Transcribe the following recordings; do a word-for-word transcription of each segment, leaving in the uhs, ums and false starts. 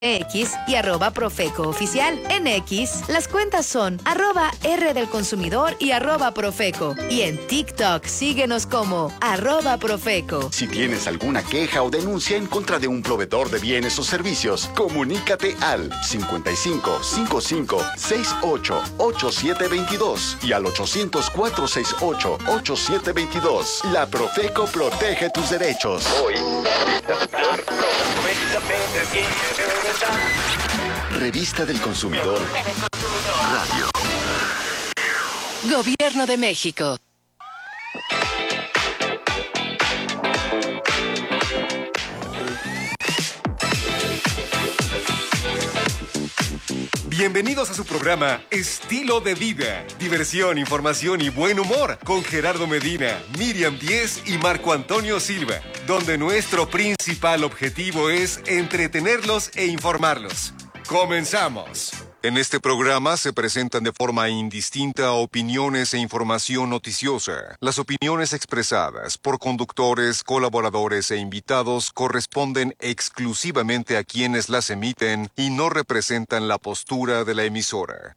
X y arroba Profeco Oficial. En X, las cuentas son arroba R del Consumidor y arroba Profeco. Y en TikTok, síguenos como arroba Profeco. Si tienes alguna queja o denuncia en contra de un proveedor de bienes o servicios, comunícate al cincuenta y cinco, cincuenta y cinco, sesenta y ocho, ochenta y siete veintidós y al ochocientos, cuatrocientos sesenta y ocho, ochenta y siete veintidós. La Profeco protege tus derechos. Hoy. Revista del Consumidor Radio. Gobierno de México. Bienvenidos a su programa Estilo de Vida. Diversión, información y buen humor con Gerardo Medina, Miriam Díez y Marco Antonio Silva, donde nuestro principal objetivo es entretenerlos e informarlos. ¡Comenzamos! En este programa se presentan de forma indistinta opiniones e información noticiosa. Las opiniones expresadas por conductores, colaboradores e invitados corresponden exclusivamente a quienes las emiten y no representan la postura de la emisora.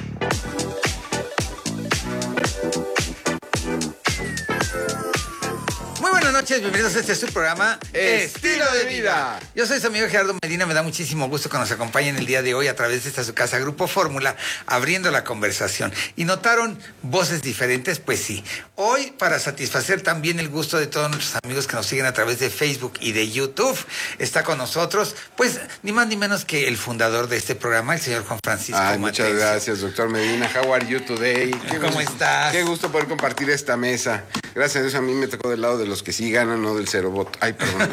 Muy buenas noches, bienvenidos a este su programa Estilo de Vida. Yo soy su amigo Gerardo Medina, me da muchísimo gusto que nos acompañen el día de hoy a través de esta su casa Grupo Fórmula, abriendo la conversación. ¿Y notaron voces diferentes? Pues sí. Hoy, para satisfacer también el gusto de todos nuestros amigos que nos siguen a través de Facebook y de YouTube, está con nosotros, pues, ni más ni menos que el fundador de este programa, el señor Juan Francisco Ay, Mateo. muchas gracias, doctor Medina. How are you today? Qué ¿Cómo gusto, estás? Qué gusto poder compartir esta mesa. Gracias a Dios, a mí me tocó del lado de los que sí ganan, no del cero voto. Ay, perdón.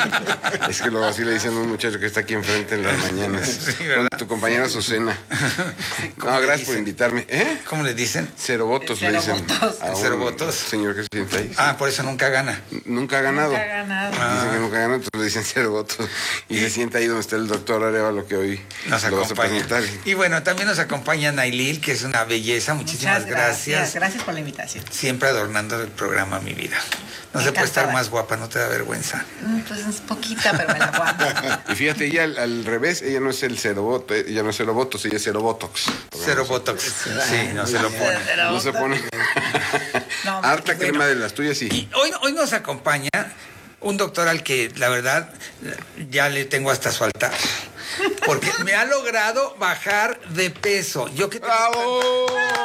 Es que luego así le dicen a un muchacho que está aquí enfrente en las mañanas. Sí, con tu compañera Azucena. No, gracias por invitarme. ¿Eh? ¿Cómo le dicen? Cero votos cero le dicen. Votos. A cero un votos. Señor que se sienta ahí. Ah, por eso nunca gana. Nunca ha ganado. Nunca ha ganado. Ah. Dicen que nunca ha ganado, entonces le dicen cero votos. Y, y se sienta ahí donde está el doctor Arevalo, que hoy nos lo acompaña. Vas a y bueno, también nos acompaña Nailil, que es una belleza. Muchísimas Muchas gracias. gracias. Gracias por la invitación. Siempre adornando el programa, mi vida. No Me se puede estar encantada. más guapa, no te da vergüenza. Pues es poquita, pero me la aguanto. Y fíjate, ella al, al revés, ella no es el cero voto, ella no es cero votos, ella es cero botox. Cero botox. Sí, no se lo pone. No se pone. No, Harta bueno. crema de las tuyas, sí. Y hoy, hoy nos acompaña un doctor al que, la verdad, ya le tengo hasta su altar. Porque me ha logrado bajar de peso. Yo que tengo ¡Bravo!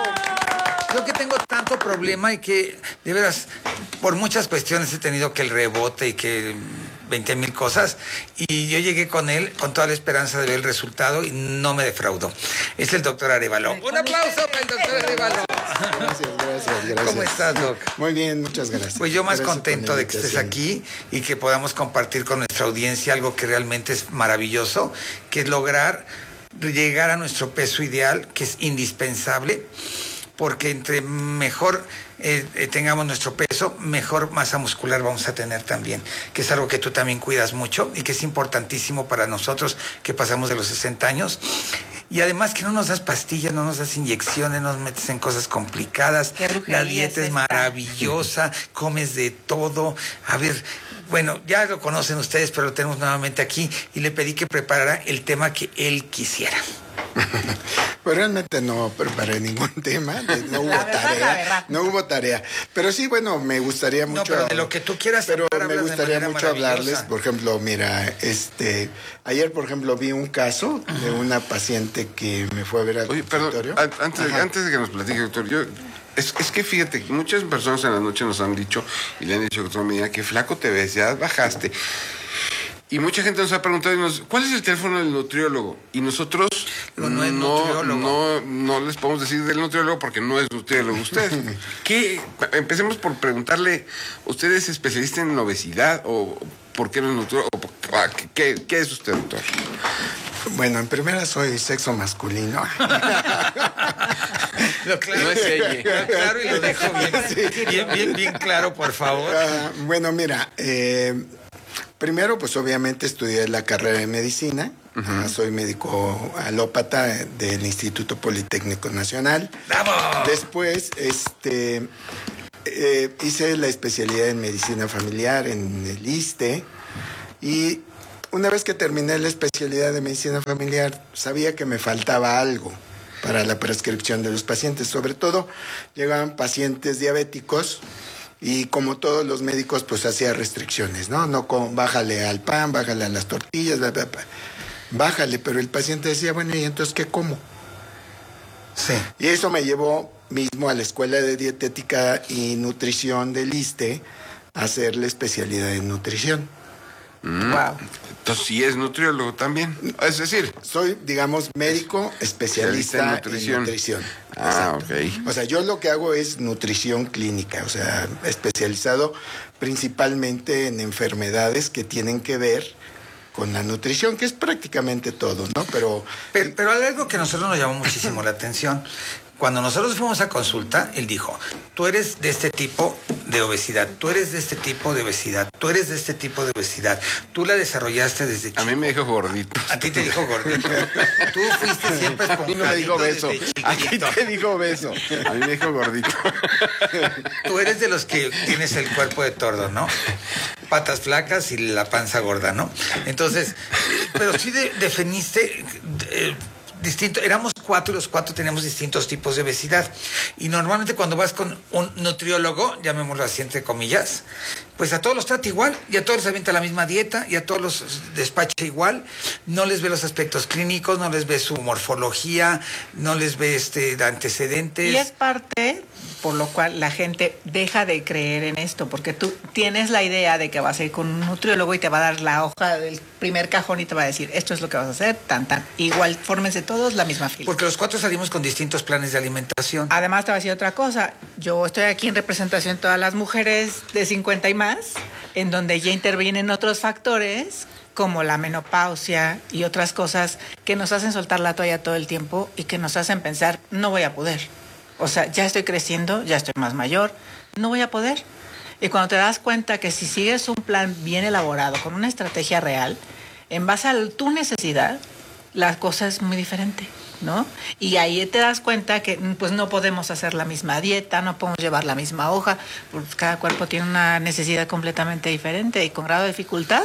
Yo que tengo tanto problema y que, de veras, por muchas cuestiones he tenido que el rebote y que veinte mil cosas, y yo llegué con él con toda la esperanza de ver el resultado y no me defraudó. Es el doctor Arevalo. Un aplauso para el doctor Arevalo. Gracias, gracias, gracias. ¿Cómo estás, Doc? Muy bien, muchas gracias. Pues yo más Gracias contento por la de que estés invitación. aquí y que podamos compartir con nuestra audiencia algo que realmente es maravilloso, que es lograr llegar a nuestro peso ideal, que es indispensable, porque entre mejor eh, eh, tengamos nuestro peso, mejor masa muscular vamos a tener también, que es algo que tú también cuidas mucho y que es importantísimo para nosotros que pasamos de los sesenta años. Y además que no nos das pastillas, no nos das inyecciones, no nos metes en cosas complicadas. Qué brujería La dieta es es esta. maravillosa, comes de todo. A ver, bueno, ya lo conocen ustedes, pero lo tenemos nuevamente aquí y le pedí que preparara el tema que él quisiera. Pues realmente no preparé ningún tema, no hubo La verdad, tarea, la verdad. no hubo tarea. Pero sí, bueno, me gustaría No, mucho. pero de lo que tú quieras Pero hablar, me hablas de gustaría manera mucho hablarles, maravillosa. por ejemplo, mira, este, ayer, por ejemplo, vi un caso de una paciente que me fue a ver al Oye, perdón, consultorio. an- antes, Ajá. antes de que nos platique, doctor, yo... Es, es que fíjate, muchas personas en la noche nos han dicho, y le han dicho, doctor, mira, qué flaco te ves, ya bajaste. Y mucha gente nos ha preguntado, y nos, ¿cuál es el teléfono del nutriólogo? Y nosotros No, no es no, nutriólogo. no, no les podemos decir del nutriólogo porque no es nutriólogo usted. ¿Qué? Empecemos por preguntarle, ¿usted es especialista en obesidad o por qué no es nutriólogo? O por- ah, ¿Qué, qué es usted, doctor? Bueno, en primera soy sexo masculino. Lo claro, No es ella. Lo claro y lo dejo bien, bien, bien, bien claro, por favor. Ah, bueno, mira, eh, primero, pues obviamente estudié la carrera de medicina. Uh-huh. Soy médico alópata del Instituto Politécnico Nacional. ¡Bravo! Después, este, eh, hice la especialidad en medicina familiar en el ISSSTE y una vez que terminé la especialidad de medicina familiar, sabía que me faltaba algo para la prescripción de los pacientes. Sobre todo, llegaban pacientes diabéticos y como todos los médicos, pues hacía restricciones, ¿no? No con, bájale al pan, bájale a las tortillas, bla, bla, bla. Bájale, pero el paciente decía, bueno, ¿y entonces qué como? Sí. Y eso me llevó mismo a la Escuela de Dietética y Nutrición del ISSSTE a hacer la especialidad en nutrición. Mm. Wow. Entonces sí es nutriólogo también. Es decir, Soy, digamos, médico especialista, especialista en en nutrición. nutrición. Ah, Exacto. ok. O sea, yo lo que hago es nutrición clínica, o sea, especializado principalmente en enfermedades que tienen que ver con la nutrición, que es prácticamente todo, ¿no? Pero, Pero, pero algo que a nosotros nos llamó muchísimo la atención. Cuando nosotros fuimos a consulta, él dijo, tú eres de este tipo de obesidad, tú eres de este tipo de obesidad, tú eres de este tipo de obesidad, tú la desarrollaste desde chico. A mí me dijo gordito. A ti te dijo gordito. Tú fuiste siempre A mí no me dijo esponjadito beso. desde Aquí chiquito. te dijo beso. A mí me dijo gordito. Tú eres de los que tienes el cuerpo de tordo, ¿no? Patas flacas y la panza gorda, ¿no? Entonces, pero sí de, definiste eh, distinto, éramos cuatro y los cuatro teníamos distintos tipos de obesidad. Y normalmente cuando vas con un nutriólogo, llamémoslo así entre comillas, pues a todos los trata igual y a todos les avienta la misma dieta y a todos los despacha igual, no les ve los aspectos clínicos, no les ve su morfología, no les ve este antecedentes. Y es parte por lo cual la gente deja de creer en esto, porque tú tienes la idea de que vas a ir con un nutriólogo y te va a dar la hoja del primer cajón y te va a decir, esto es lo que vas a hacer, tan, tan. Igual, fórmense todos la misma fila. Porque los cuatro salimos con distintos planes de alimentación. Además, te voy a decir otra cosa. Yo estoy aquí en representación de todas las mujeres de cincuenta y más, en donde ya intervienen otros factores, como la menopausia y otras cosas que nos hacen soltar la toalla todo el tiempo y que nos hacen pensar, no voy a poder. O sea, ya estoy creciendo, ya estoy más mayor, no voy a poder. Y cuando te das cuenta que si sigues un plan bien elaborado, con una estrategia real, en base a tu necesidad, la cosa es muy diferente, ¿no? Y ahí te das cuenta que pues no podemos hacer la misma dieta, no podemos llevar la misma hoja, porque cada cuerpo tiene una necesidad completamente diferente y con grado de dificultad.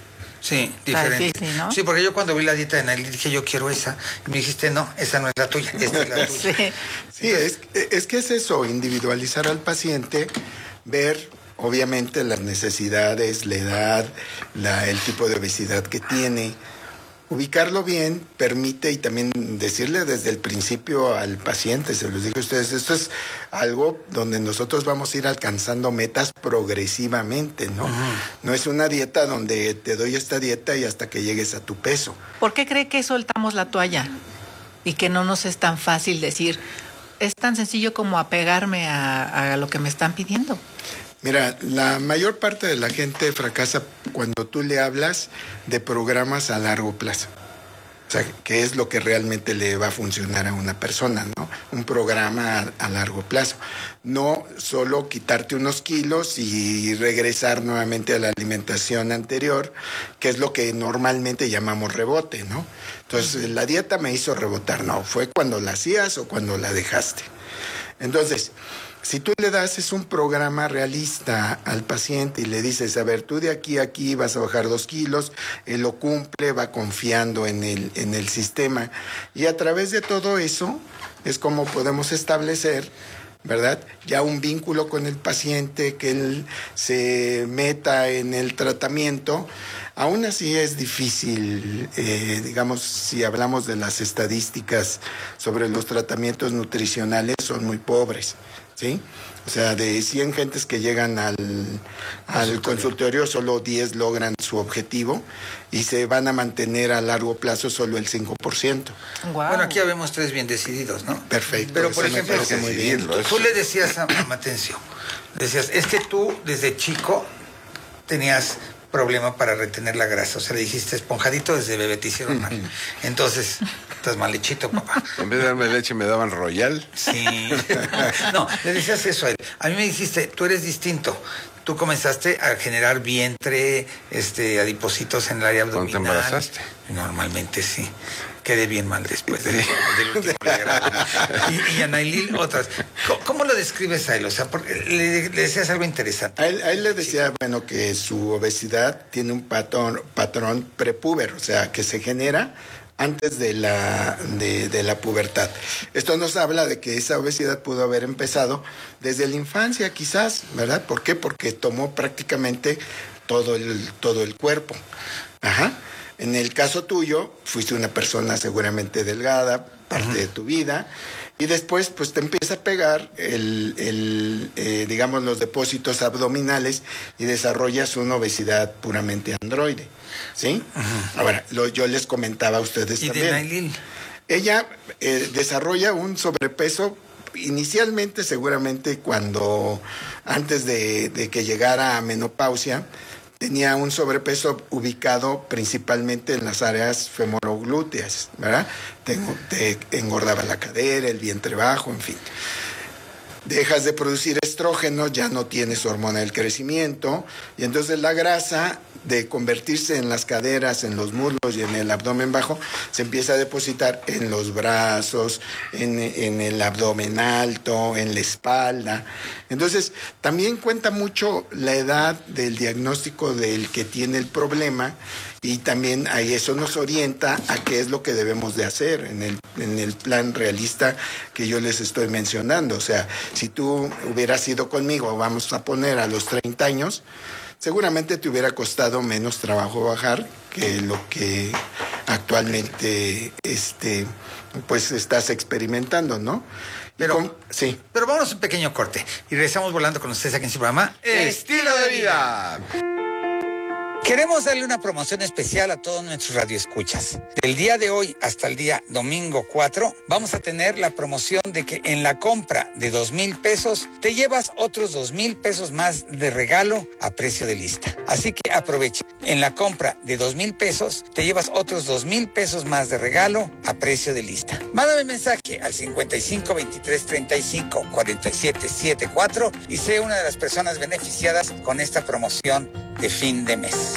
Sí, Está diferente. difícil, ¿no? Sí, porque yo cuando vi la dieta de Nelly dije, yo quiero esa. Y me dijiste, no, esa no es la tuya, esta es la tuya. Sí. sí, es, es que es eso, individualizar al paciente, ver obviamente las necesidades, la edad, la, el tipo de obesidad que tiene. Ubicarlo bien permite y también decirle desde el principio al paciente, se los digo a ustedes, esto es algo donde nosotros vamos a ir alcanzando metas progresivamente, ¿no? Uh-huh. No es una dieta donde te doy esta dieta y hasta que llegues a tu peso. ¿Por qué cree que soltamos la toalla? Y que no nos es tan fácil decir, es tan sencillo como apegarme a, a lo que me están pidiendo. Mira, la mayor parte de la gente fracasa cuando tú le hablas de programas a largo plazo. O sea, que es lo que realmente le va a funcionar a una persona, ¿no? Un programa a, a largo plazo. No solo quitarte unos kilos y regresar nuevamente a la alimentación anterior, que es lo que normalmente llamamos rebote, ¿no? Entonces, la dieta me hizo rebotar. No, fue cuando la hacías o cuando la dejaste. Entonces, si tú le das es un programa realista al paciente y le dices, a ver, tú de aquí a aquí vas a bajar dos kilos, él lo cumple, va confiando en el, en el sistema. Y a través de todo eso es como podemos establecer, ¿verdad? Ya un vínculo con el paciente, que él se meta en el tratamiento. Aún así es difícil, eh, digamos, si hablamos de las estadísticas sobre los tratamientos nutricionales, son muy pobres. ¿Sí? O sea, de cien gentes que llegan al, al consultorio, solo diez logran su objetivo y se van a mantener a largo plazo solo el cinco por ciento. Wow. Bueno, aquí habemos tres bien decididos, ¿no? Perfecto. Pero, por eso ejemplo, me parece muy bien. tú le decías a Matencio, decías, es que tú desde chico tenías problema para retener la grasa. O sea, le dijiste esponjadito desde bebé, te hicieron mal. Entonces, estás mal hechito, papá. En vez de darme leche me daban Royal. Sí. No, le decías eso a él. A mí me dijiste, tú eres distinto. tú comenzaste a generar vientre, este, adipocitos en el área abdominal. ¿Cuándo te embarazaste? Normalmente sí. Quedé bien mal después de, del último pregrado. Y, y Anailil, otras. ¿Cómo, ¿Cómo lo describes a él? O sea, porque le, le decías algo interesante. A él, a él le decía, sí, bueno, que su obesidad tiene un patrón, patrón prepúber, o sea, que se genera antes de la, de, de la pubertad. Esto nos habla de que esa obesidad pudo haber empezado desde la infancia, quizás, ¿verdad? ¿Por qué? Porque tomó prácticamente todo el, todo el cuerpo. Ajá. En el caso tuyo, fuiste una persona seguramente delgada, parte uh-huh. de tu vida, y después pues te empieza a pegar el, el eh, digamos, los depósitos abdominales y desarrollas una obesidad puramente androide, ¿sí? Uh-huh. Ahora, lo, yo les comentaba a ustedes ¿Y también. de Nailil? Ella eh, desarrolla un sobrepeso inicialmente, seguramente cuando, antes de, de que llegara a menopausia, tenía un sobrepeso ubicado principalmente en las áreas femoroglúteas, ¿verdad? Te, te engordaba la cadera, el vientre bajo, en fin. Dejas de producir estrógeno, ya no tienes hormona del crecimiento, y entonces la grasa, de convertirse en las caderas, en los muslos y en el abdomen bajo, se empieza a depositar en los brazos, en, en el abdomen alto, en la espalda. Entonces, también cuenta mucho la edad del diagnóstico del que tiene el problema, y también ahí eso nos orienta a qué es lo que debemos de hacer en el, en el plan realista que yo les estoy mencionando. O sea, si tú hubieras ido conmigo, vamos a poner a los treinta años, seguramente te hubiera costado menos trabajo bajar que lo que actualmente este, pues estás experimentando, ¿no? Pero, con, sí. pero vámonos a un pequeño corte y regresamos volando con ustedes aquí en su programa Estilo de Vida. Queremos darle una promoción especial a todos nuestros radioescuchas. Del día de hoy hasta el día domingo cuatro, vamos a tener la promoción de que en la compra de dos mil pesos te llevas otros dos mil pesos más de regalo a precio de lista. Así que aprovecha. En la compra de dos mil pesos te llevas otros dos mil pesos más de regalo a precio de lista. Mándame mensaje al cincuenta y cinco veintitrés treinta y cinco cuarenta y siete setenta y cuatro y sé una de las personas beneficiadas con esta promoción de fin de mes.